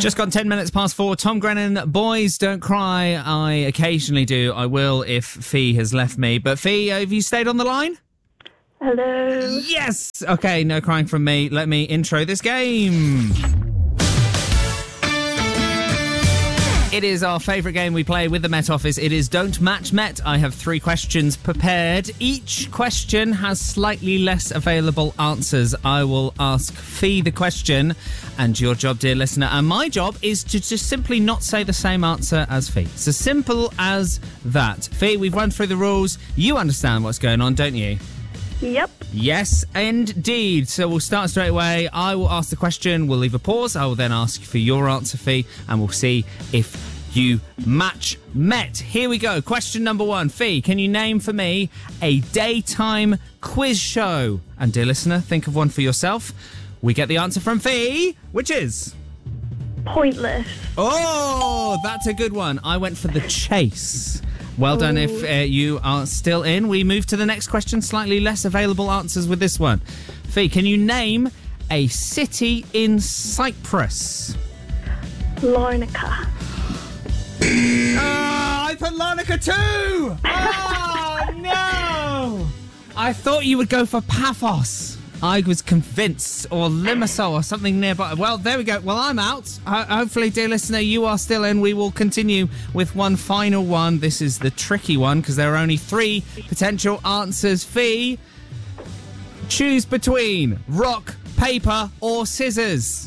Just got 10 minutes past 4. Tom Grennan, boys, don't cry. I occasionally do. I will if Fee has left me. But Fee, have you stayed on the line? Hello. Yes! Okay, no crying from me. Let me intro this game. It is our favourite game we play with the Met Office. It is Don't Match Met. I have 3 questions prepared. Each question has slightly less available answers. I will ask Fee the question, and your job, dear listener, and my job is to just simply not say the same answer as Fee. It's as simple as that. Fee, we've run through the rules. You understand what's going on, don't you? Yep. Yes, indeed. So we'll start straight away. I will ask the question. We'll leave a pause. I will then ask for your answer, Fee, and we'll see if you match Met. Here we go. Question number 1. Fee, can you name for me a daytime quiz show? And dear listener, think of one for yourself. We get the answer from Fee, which is... Pointless. Oh, that's a good one. I went for The Chase. Well done. Ooh. If you are still in, we move to the next question. Slightly less available answers with this one. Fee, can you name a city in Cyprus? Larnaca. I put Larnaca too! Oh, no! I thought you would go for Paphos. I was convinced, or Limassol, or something nearby. Well, there we go. Well, I'm out. Hopefully, dear listener, you are still in. We will continue with one final one. This is the tricky one, because there are only 3 potential answers. Fee, choose between rock, paper, or scissors.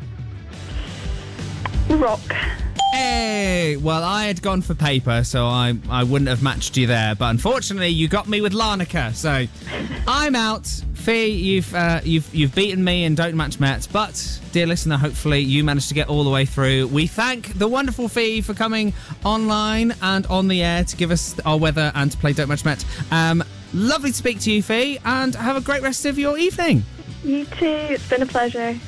Rock. Hey! Well, I had gone for paper, so I wouldn't have matched you there. But unfortunately, you got me with Larnaca, so I'm out. Fee, you've beaten me and Don't Match Met. But, dear listener, hopefully you managed to get all the way through. We thank the wonderful Fee for coming online and on the air to give us our weather and to play Don't Match Met. Lovely to speak to you, Fee, and have a great rest of your evening. You too. It's been a pleasure.